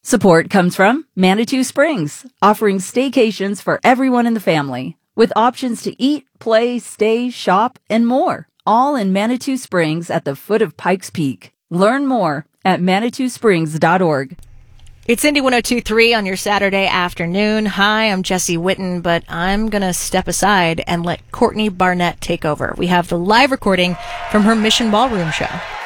Support comes from Manitou Springs, offering staycations for everyone in the family, with options to eat, play, stay, shop, and more, all in Manitou Springs at the foot of Pikes Peak. Learn more at ManitouSprings.org. It's Indy 102.3 on your Saturday afternoon. Hi, I'm Jesse Witten, but I'm going to step aside and let Courtney Barnett take over. We have the live recording from her Mission Ballroom show.